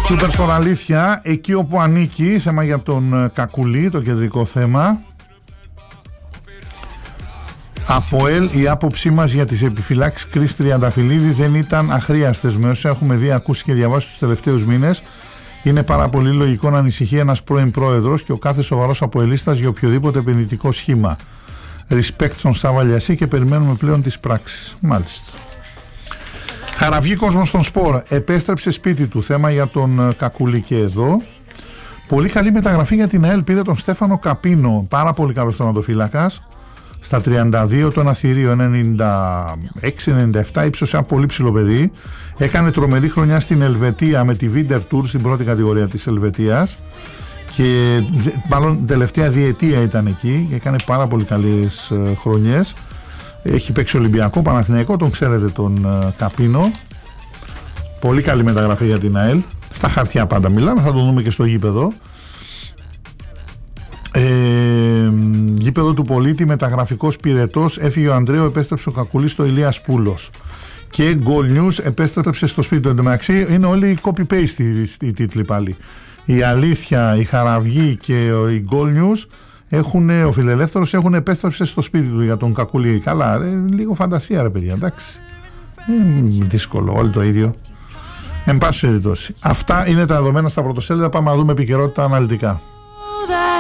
Σούπερ Σπορ αλήθεια, εκεί όπου ανήκει, θέμα για τον Κακουλή, το κεντρικό θέμα. Από η άποψή μας για τις επιφυλάξεις Κρίς Τριανταφυλλίδη δεν ήταν αχρίαστες. Με όσα έχουμε δει, ακούσει και διαβάσει τους τελευταίους μήνες, είναι πάρα πολύ λογικό να ανησυχεί ένας πρώην πρόεδρος και ο κάθε σοβαρός αποελίστας για οποιοδήποτε επενδυτικό σχήμα. Respect στον Σταβαλιασί και περιμένουμε πλέον τις πράξεις. Μάλιστα. Χαραυγή κόσμος στον Σπορ. Επέστρεψε σπίτι του. Θέμα για τον Κακουλή και εδώ. Πολύ καλή μεταγραφή για την ΑΕΛ. Πήρε τον Στέφανο Καπίνο. Πάρα πολύ καλός τερματοφύλακας. Στα 32, το ένα θηρίο 96-97, ύψωσε ένα πολύ ψηλό παιδί. Έκανε τρομερή χρονιά στην Ελβετία με τη Winter Tour στην πρώτη κατηγορία της Ελβετίας. Και μάλλον τελευταία διετία ήταν εκεί και έκανε πάρα πολύ καλές χρονιές. Έχει παίξει Ολυμπιακό, Παναθηναϊκό, τον ξέρετε τον Καπίνο. Πολύ καλή μεταγραφή για την ΑΕΛ. Στα χαρτιά πάντα μιλάμε, θα τον δούμε και στο γήπεδο. Γήπεδο του Πολίτη, μεταγραφικός πυρετός, έφυγε ο Ανδρέου, επέστρεψε ο Κακουλής στο Ηλίας Πούλος. Και Goal News, επέστρεψε στο σπίτι του. Εντωμεταξύ είναι όλοι copy-paste οι τίτλοι πάλι. Η Αλήθεια, η Χαραυγή και η Goal News ο Φιλελεύθερος επέστρεψε στο σπίτι του για τον Κακουλή. Καλά, λίγο φαντασία ρε παιδιά, εντάξει. Δύσκολο, όλοι το ίδιο. Εν πάση περιπτώσει. Αυτά είναι τα δεδομένα στα πρωτοσέλιδα. Πάμε να δούμε επικαιρότητα αναλυτικά.